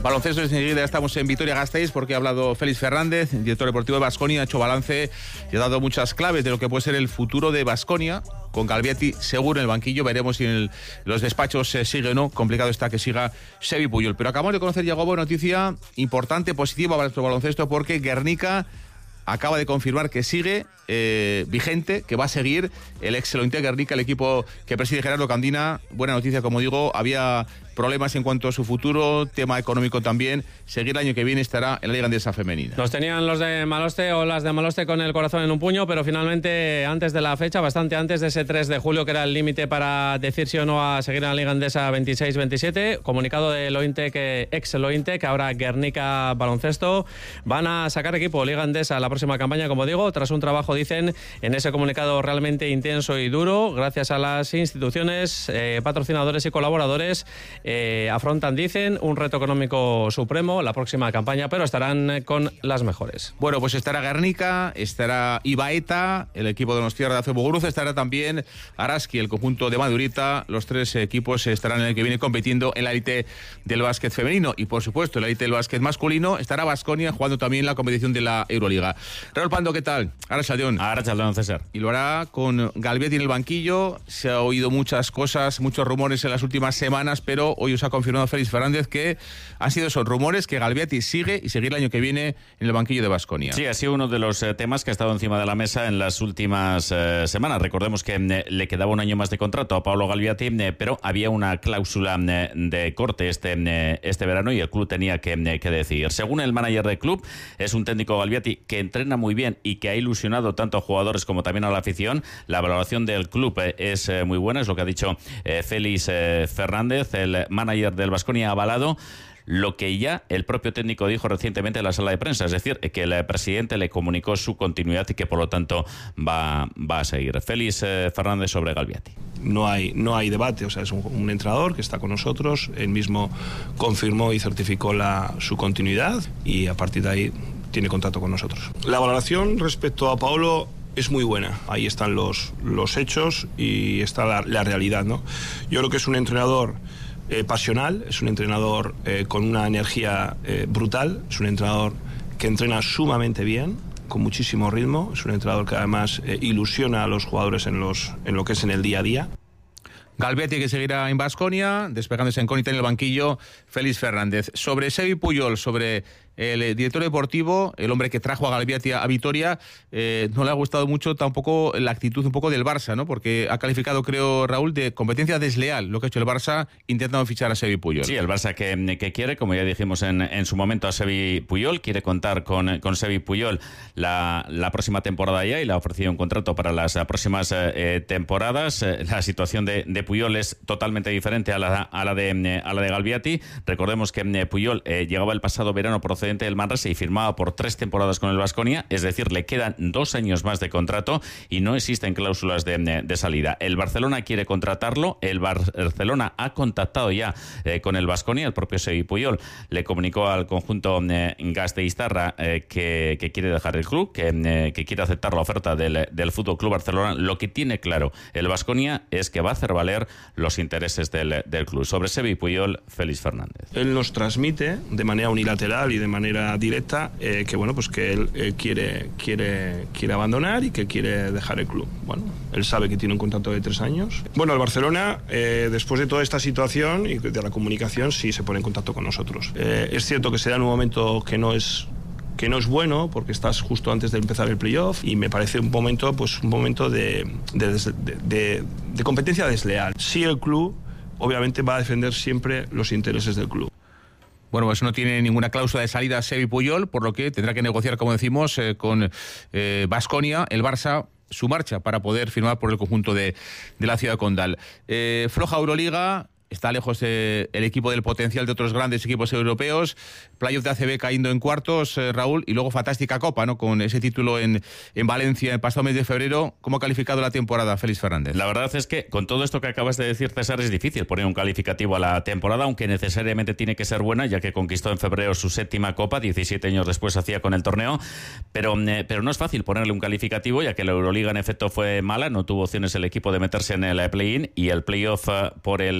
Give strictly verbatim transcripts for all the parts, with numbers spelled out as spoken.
Baloncesto, enseguida estamos en Vitoria-Gasteiz porque ha hablado Félix Fernández, director deportivo de Baskonia, ha hecho balance y ha dado muchas claves de lo que puede ser el futuro de Baskonia. Con Galbiati seguro en el banquillo, veremos si en el, los despachos eh, sigue o no. Complicado está que siga Xevi Puyol. Pero acabamos de conocer, Jacobo, noticia importante, positiva para nuestro baloncesto, porque Guernica acaba de confirmar que sigue eh, vigente, que va a seguir el ex Lointe Guernica, el equipo que preside Gerardo Candina. Buena noticia, como digo, había problemas en cuanto a su futuro, tema económico también. Seguir el año que viene estará en la Liga Andesa Femenina. Los tenían los de Maloste o las de Maloste con el corazón en un puño, pero finalmente antes de la fecha, bastante antes de ese tres de julio, que era el límite para decir sí o no a seguir en la Liga Andesa veintiséis veintisiete, comunicado de Lointe, que ex Lointe, que ahora Guernica Baloncesto, van a sacar equipo Liga Andesa la próxima campaña, como digo, tras un trabajo, dicen, en ese comunicado realmente intenso y duro, gracias a las instituciones, eh, patrocinadores y colaboradores. Eh, afrontan, dicen, un reto económico supremo la próxima campaña, pero estarán con las mejores. Bueno, pues estará Guernica, estará Ibaeta, el equipo de Donostiarra de Ace Muguruza, estará también Araski, el conjunto de Madurita. Los tres equipos estarán en el que viene compitiendo en la élite del básquet femenino, y por supuesto en la élite del básquet masculino estará Baskonia jugando también la competición de la Euroliga. Raúl Pando, ¿qué tal? Arrachaldeón. Arrachaldeón, César. Y lo hará con Galbiati en el banquillo. Se ha oído muchas cosas, muchos rumores en las últimas semanas, pero hoy os ha confirmado Félix Fernández que han sido esos rumores, que Galbiati sigue y seguirá el año que viene en el banquillo de Baskonia. Sí, ha sido uno de los eh, temas que ha estado encima de la mesa en las últimas eh, semanas. Recordemos que eh, le quedaba un año más de contrato a Paolo Galbiati, eh, pero había una cláusula eh, de corte este, eh, este verano y el club tenía que, eh, que decidir. Según el manager del club, es un técnico Galbiati que entrena muy bien y que ha ilusionado tanto a jugadores como también a la afición. La valoración del club eh, es eh, muy buena, es lo que ha dicho eh, Félix eh, Fernández, el manager del Baskonia, ha avalado lo que ya el propio técnico dijo recientemente en la sala de prensa, es decir, que el presidente le comunicó su continuidad y que por lo tanto va, va a seguir. Félix eh, Fernández sobre Galbiati. No hay, no hay debate, o sea, es un, un entrenador que está con nosotros, él mismo confirmó y certificó la, su continuidad y a partir de ahí tiene contrato con nosotros. La valoración respecto a Paolo es muy buena, ahí están los, los hechos y está la, la realidad, ¿no? Yo creo que es un entrenador Eh, pasional, es un entrenador eh, con una energía eh, brutal, es un entrenador que entrena sumamente bien, con muchísimo ritmo, es un entrenador que además eh, ilusiona a los jugadores en, los, en lo que es en el día a día. Galbiati, que seguirá en Baskonia, despegándose en incógnita en el banquillo, Félix Fernández. Sobre Xevi Puyol, sobre el director deportivo, el hombre que trajo a Galbiati a Vitoria, eh, no le ha gustado mucho tampoco la actitud un poco del Barça, ¿no? Porque ha calificado, creo, Raúl, de competencia desleal lo que ha hecho el Barça intentando fichar a Xevi Puyol. Sí, el Barça que, que quiere, como ya dijimos en, en su momento, a Xevi Puyol, quiere contar con, con Xevi Puyol la, la próxima temporada ya y le ha ofrecido un contrato para las próximas eh, temporadas. Eh, la situación de, de Puyol es totalmente diferente a la, a la, de, a la de Galbiati. Recordemos que eh, Puyol eh, llegaba el pasado verano procedente del Manresa y firmaba por tres temporadas con el Baskonia, es decir, le quedan dos años más de contrato y no existen cláusulas de, de salida. El Barcelona quiere contratarlo, el Barcelona ha contactado ya eh, con el Baskonia, el propio Xevi Puyol le comunicó al conjunto eh, gasteiztarra eh, que, que quiere dejar el club, que, eh, que quiere aceptar la oferta del, del Fútbol Club Barcelona. Lo que tiene claro el Baskonia es que va a hacer valer los intereses del, del club. Sobre Xevi Puyol, Félix Fernández. Él nos transmite de manera unilateral y de manera directa eh, que bueno, pues que él, él quiere, quiere, quiere abandonar y que quiere dejar el club. Bueno, él sabe que tiene un contrato de tres años. Bueno, el Barcelona, eh, después de toda esta situación y de la comunicación, sí se pone en contacto con nosotros. Eh, es cierto que se da en un momento que no es que no es bueno, porque estás justo antes de empezar el playoff y me parece un momento, pues un momento de, de, de, de, de competencia desleal. Sí, el club obviamente va a defender siempre los intereses del club. Bueno, pues no tiene ninguna cláusula de salida Xevi Puyol, por lo que tendrá que negociar, como decimos, eh, con Baskonia, eh, el Barça, su marcha para poder firmar por el conjunto de, de la ciudad condal. Eh, floja Euroliga. Está lejos eh, el equipo del potencial de otros grandes equipos europeos. Playoff de A C B cayendo en cuartos, eh, Raúl, y luego fantástica Copa, ¿no? Con ese título en, en Valencia el pasado mes de febrero. ¿Cómo ha calificado la temporada, Félix Fernández? La verdad es que con todo esto que acabas de decir, César, es difícil poner un calificativo a la temporada, aunque necesariamente tiene que ser buena, ya que conquistó en febrero su séptima Copa, diecisiete años después hacía con el torneo, pero, eh, pero no es fácil ponerle un calificativo, ya que la Euroliga en efecto fue mala, no tuvo opciones el equipo de meterse en el play-in y el playoff uh, por el eh, título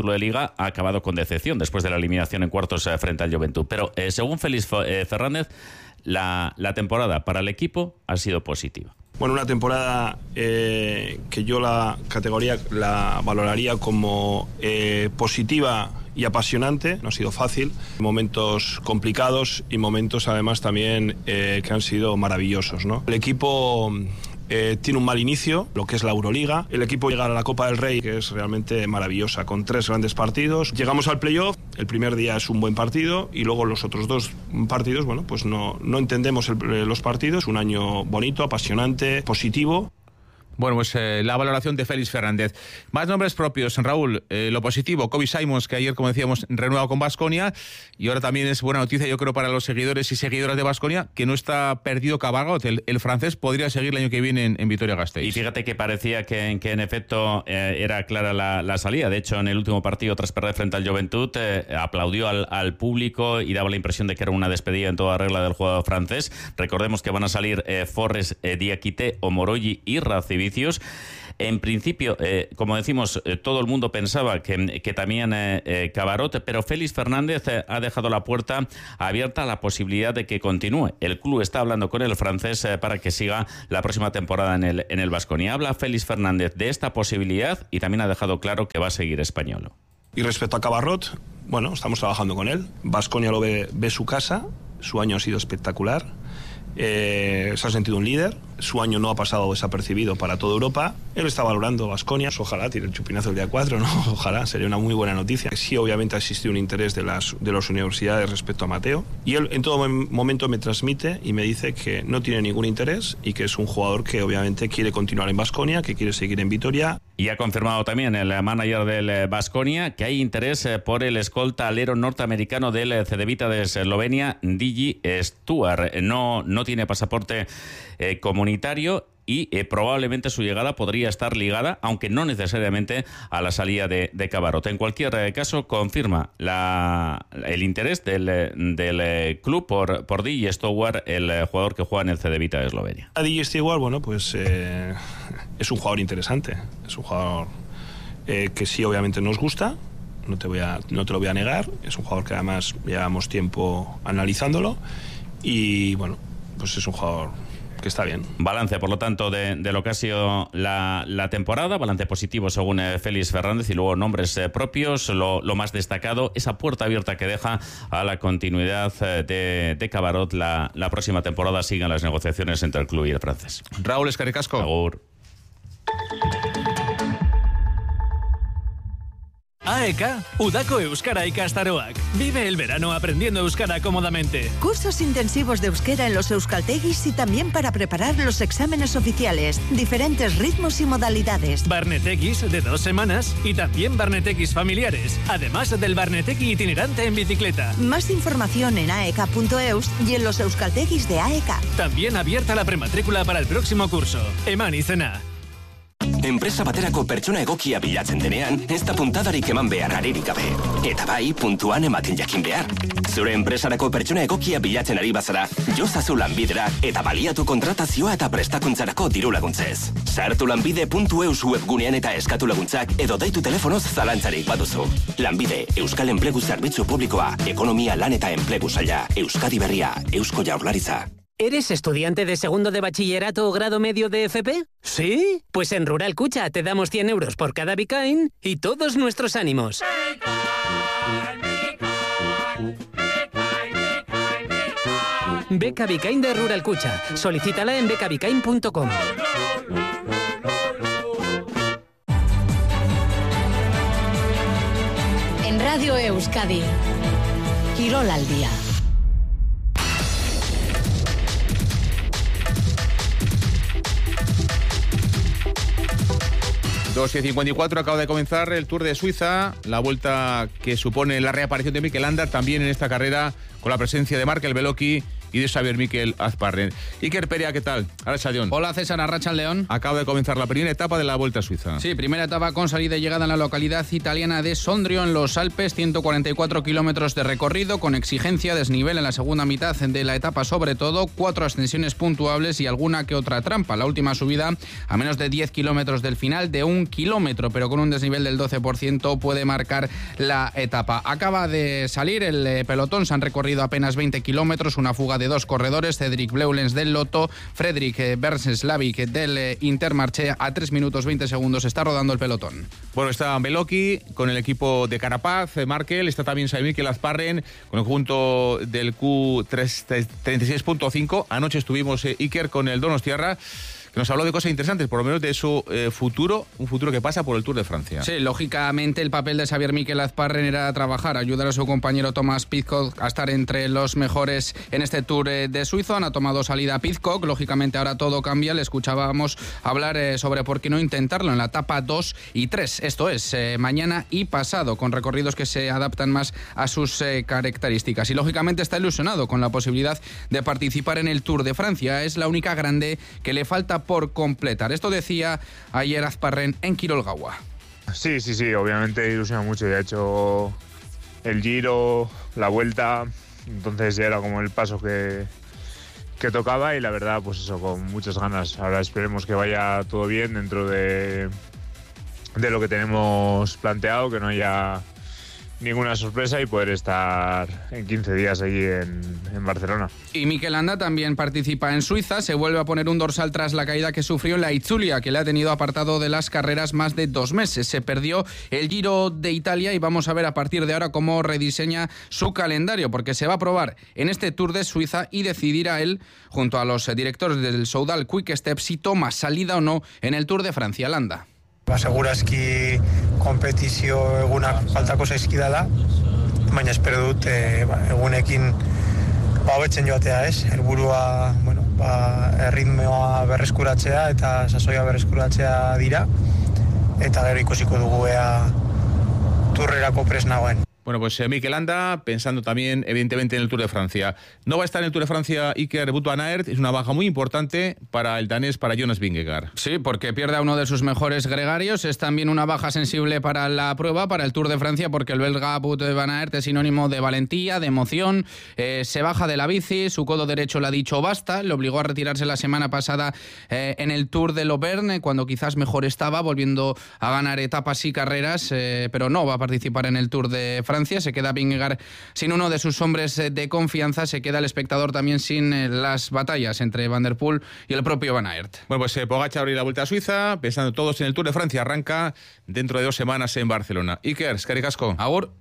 título de Liga ha acabado con decepción después de la eliminación en cuartos eh, frente al Joventut. Pero eh, según Félix eh, Fernández, la, la temporada para el equipo ha sido positiva. Bueno, una temporada eh, que yo la categoría la valoraría como eh, positiva y apasionante. No ha sido fácil, momentos complicados y momentos además también eh, que han sido maravillosos, ¿no? El equipo eh, tiene un mal inicio, lo que es la Euroliga. El equipo llega a la Copa del Rey, que es realmente maravillosa, con tres grandes partidos. Llegamos al playoff, el primer día es un buen partido y luego los otros dos partidos, bueno, pues no, no entendemos el, los partidos. Un año bonito, apasionante, positivo. Bueno, pues eh, la valoración de Félix Fernández. Más nombres propios, Raúl. Eh, lo positivo, Kobe Simons, que ayer, como decíamos, renueva con Baskonia. Y ahora también es buena noticia, yo creo, para los seguidores y seguidoras de Baskonia, que no está perdido Cabarrot. El, el francés podría seguir el año que viene en, en Vitoria-Gasteiz. Y fíjate que parecía que, que en efecto eh, era clara la, la salida. De hecho, en el último partido, tras perder frente al Joventut, eh, aplaudió al, al público y daba la impresión de que era una despedida en toda regla del jugador francés. Recordemos que van a salir eh, Forres, eh, Diakité, Omoroyi y Racibicius. En principio, eh, como decimos, eh, todo el mundo pensaba que, que también eh, eh, Cabarrot, pero Félix Fernández eh, ha dejado la puerta abierta a la posibilidad de que continúe. El club está hablando con el francés eh, para que siga la próxima temporada en el en el Baskonia. Habla Félix Fernández de esta posibilidad y también ha dejado claro que va a seguir Españolo. Y respecto a Cabarrot, bueno, estamos trabajando con él. Baskonia lo ve, ve su casa, su año ha sido espectacular. Eh, se ha sentido un líder, su año no ha pasado desapercibido para toda Europa. Él está valorando Baskonia, ojalá tire el chupinazo el día cuatro, ¿no? Ojalá, sería una muy buena noticia. Sí, obviamente ha existido un interés de las, de las universidades respecto a Mateo, y él en todo momento me transmite y me dice que no tiene ningún interés y que es un jugador que obviamente quiere continuar en Baskonia, que quiere seguir en Vitoria. Y ha confirmado también el manager del Baskonia que hay interés por el escolta alero norteamericano del Cedevita de Eslovenia, Digi Stuart. No, no tiene pasaporte eh, comunitario y eh, probablemente su llegada podría estar ligada, aunque no necesariamente, a la salida de, de Cabarrot. En cualquier eh, caso, confirma la, el interés del, del eh, club por, por Digi Stuart, el eh, jugador que juega en el Cedevita de Eslovenia. A Digi Stuart, bueno, pues eh, es un jugador interesante, es un jugador eh, que sí obviamente nos gusta, no te, voy a, no te lo voy a negar, es un jugador que además llevamos tiempo analizándolo y bueno, pues es un jugador que está bien. Balance, por lo tanto, de, de lo que ha sido la, la temporada, balance positivo según eh, Félix Fernández, y luego nombres eh, propios, lo, lo más destacado, esa puerta abierta que deja a la continuidad eh, de, de Cabarrot. La, la próxima temporada sigan las negociaciones entre el club y el francés. Raúl, eskerrik asko. Agur. A E K, Udako Euskara ikastaroak. Vive el verano aprendiendo euskara cómodamente. Cursos intensivos de euskera en los euskaltegis y también para preparar los exámenes oficiales. Diferentes ritmos y modalidades. Barnetegis de dos semanas y también barnetegis familiares. Además del barnetegi itinerante en bicicleta. Más información en a e k punto eus y en los euskaltegis de A E K. También abierta la prematrícula para el próximo curso. Eman izena. Enpresa baterako pertsona egokia bilatzen denean, ez da puntadarik eman behar aririk gabe. Eta bai, puntuan ematen jakin behar. Zure enpresarako pertsona egokia bilatzen ari bazara, jozazu Lanbidera eta baliatu kontratazioa eta prestakuntzarako diru laguntzez. Sartu lanbide puntu eus webgunean eta eskatu laguntzak edo deitu telefonoz zalantzarik baduzu. Lanbide, Euskal Enplegu Zerbitzu Publikoa, Ekonomia, Lan eta Enplegu Saila, Euskadi Berria, Eusko Jaurlaritza. ¿Eres estudiante de segundo de bachillerato o grado medio de F P? ¿Sí? Pues en Rural Cucha te damos cien euros por cada Bicain y todos nuestros ánimos. Beca Bicain de Rural Cucha. Solicítala en beca bicain punto com. En Radio Euskadi, Quirol al día. dos y cincuenta y cuatro, acaba de comenzar el Tour de Suiza, la vuelta que supone la reaparición de Mikel Landa, también en esta carrera con la presencia de Marc El Beloki y de Xavier Mikel Azparren. Iker Perea, ¿qué tal? Arratsaldeon. Hola César, Arratsaldeon. Acaba de comenzar la primera etapa de la Vuelta a Suiza. Sí, primera etapa con salida y llegada en la localidad italiana de Sondrio, en los Alpes, ciento cuarenta y cuatro kilómetros de recorrido, con exigencia, desnivel en la segunda mitad de la etapa sobre todo, cuatro ascensiones puntuables y alguna que otra trampa. La última subida a menos de diez kilómetros del final, de un kilómetro, pero con un desnivel del doce por ciento, puede marcar la etapa. Acaba de salir el pelotón, se han recorrido apenas veinte kilómetros, una fuga de dos corredores, Cedric Bleulens del Lotto, Fredrik Bernslavik del Intermarché. A tres minutos veinte segundos está rodando el pelotón. Bueno, está Beloki con el equipo de Carapaz, Markel, está también Xavier Mikel Azparren con el conjunto del Q treinta y seis punto cinco. Anoche estuvimos eh, Iker con el Donostiarra, que nos habló de cosas interesantes, por lo menos de su eh, futuro, un futuro que pasa por el Tour de Francia. Sí, lógicamente el papel de Xavier Mikel Azparren era trabajar, ayudar a su compañero Thomas Pidcock a estar entre los mejores en este Tour eh, de Suiza. Han tomado salida Pidcock, lógicamente ahora todo cambia. Le escuchábamos hablar eh, sobre por qué no intentarlo en la etapa dos y tres, esto es, eh, mañana y pasado, con recorridos que se adaptan más a sus eh, características. Y lógicamente está ilusionado con la posibilidad de participar en el Tour de Francia. Es la única grande que le falta por completar. Esto decía ayer Azparren en Kirolgawa. Sí, sí, sí, obviamente ilusiona mucho. Ya ha hecho el Giro, la Vuelta, entonces ya era como el paso que, que tocaba y la verdad, pues eso, con muchas ganas. Ahora esperemos que vaya todo bien dentro de, de lo que tenemos planteado, que no haya ninguna sorpresa y poder estar en quince días allí en, en Barcelona. Y Mikel Landa también participa en Suiza, se vuelve a poner un dorsal tras la caída que sufrió en la Itzulia, que le ha tenido apartado de las carreras más de dos meses. Se perdió el Giro de Italia y vamos a ver a partir de ahora cómo rediseña su calendario, porque se va a probar en este Tour de Suiza y decidirá él, junto a los directores del Soudal Quick Step, si toma salida o no en el Tour de Francia. Landa. Segurazki kompetizio egunak faltako zaizkidala, baina espero dut e, ba, egunekin ba, hobetzen joatea, ez? Helburua, bueno, ba, erritmoa berreskuratzea eta sasoia berreskuratzea dira, eta gero ikusiko dugu ea turrerako prest nagoen. Bueno, pues eh, Mikel Landa, pensando también, evidentemente, en el Tour de Francia. No va a estar en el Tour de Francia Iker Wout van Aert, es una baja muy importante para el danés, para Jonas Vingegaard. Sí, porque pierde a uno de sus mejores gregarios, es también una baja sensible para la prueba, para el Tour de Francia, porque el belga Wout van Aert es sinónimo de valentía, de emoción, eh, se baja de la bici, su codo derecho le ha dicho basta, le obligó a retirarse la semana pasada eh, en el Tour de l'Auvergne, cuando quizás mejor estaba, volviendo a ganar etapas y carreras, eh, pero no va a participar en el Tour de Francia. Francia, se queda Vingegaard sin uno de sus hombres de confianza, se queda el espectador también sin eh, las batallas entre Van der Poel y el propio Van Aert. Bueno, pues eh, Pogačar abre la Vuelta a Suiza, pensando todos en el Tour de Francia, arranca dentro de dos semanas en Barcelona. Iker, eskerrik asko. Agur.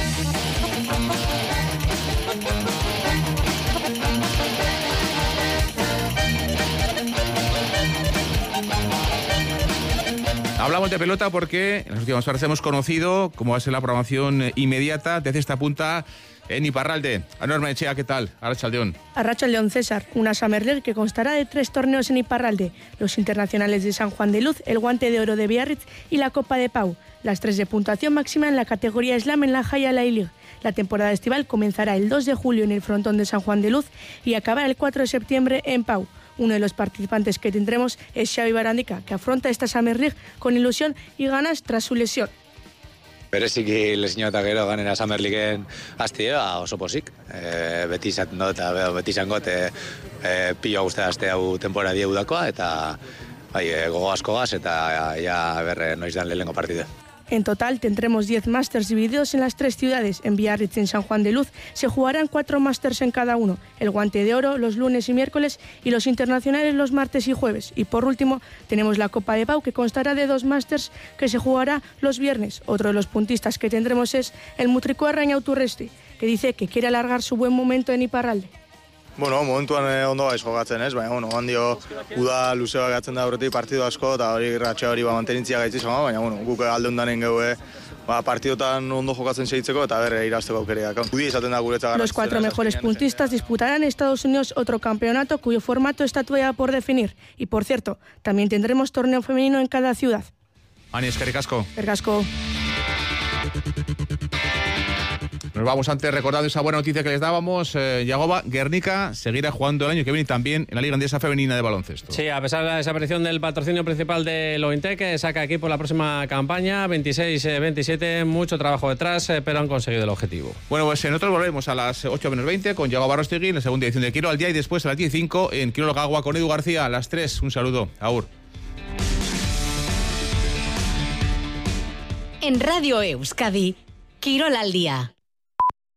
Hablamos de pelota porque en las últimas horas hemos conocido cómo va a ser la programación inmediata desde esta punta en Iparralde. Norma Echea, ¿qué tal? Arratsaldeon. Arratsaldeon, César. Una Summer League que constará de tres torneos en Iparralde: los internacionales de San Juan de Luz, el Guante de Oro de Biarritz y la Copa de Pau. Las tres de puntuación máxima en la categoría Slam en la Jaya Alai League. La temporada estival comenzará el dos de julio en el frontón de San Juan de Luz y acabará el cuatro de septiembre en Pau. Uno de los participantes que tendremos es Xavi Barandica, que afronta esta Summer League con ilusión y ganas tras su lesión. Bereziki lezino eta gero ganera Summer Leagueen hastia oso pozik. E, beti izaten dut, eta beti izango, e, e, pilo guztia aste hau temporadi eudakoa, eta bai, e, gogo asko gaz, eta ja berre noiz dan lehenengo partide. En total tendremos diez másters divididos en las tres ciudades. En Biarritz y en San Juan de Luz se jugarán cuatro másters en cada uno. El Guante de Oro los lunes y miércoles y los internacionales los martes y jueves. Y por último tenemos la Copa de Pau, que constará de dos másters que se jugará los viernes. Otro de los puntistas que tendremos es el Mutriko Arrañauturresti, que dice que quiere alargar su buen momento en Iparralde. Bueno, momentuan ondo gaiz jokatzen, ez? Baina, bueno, handio uda luzea gatzen da horretik partido asko, eta hori ratxe hori ba, mantenintzia gaitzi zama, baina, bueno, guk alde hundanen geue ba, partidotan ondo jokatzen segitzeko eta berre irazteko aukeriak. Udi izaten da guretza garrantzitsua. Los cuatro mejores puntistas disputarán en Estados Unidos otro campeonato cuyo formato está todavía por definir. Y, por cierto, también tendremos torneo femenino en cada ciudad. Ani, eskerrik asko. Eskerrik asko. Nos vamos antes recordando esa buena noticia que les dábamos. Eh, Yagoba, Guernica seguirá jugando el año que viene también en la Liga Endesa Femenina de Baloncesto. Sí, a pesar de la desaparición del patrocinio principal de Lointec, que saca equipo la próxima campaña, veintiséis veintisiete, mucho trabajo detrás, eh, pero han conseguido el objetivo. Bueno, pues eh, nosotros volvemos a las ocho menos veinte con Yagoba Arostegui en la segunda edición de Quiro al día y después a las diez y cinco en Quiro Agua con Edu García a las tres. Un saludo. Agur. En Radio Euskadi, Quirol al día.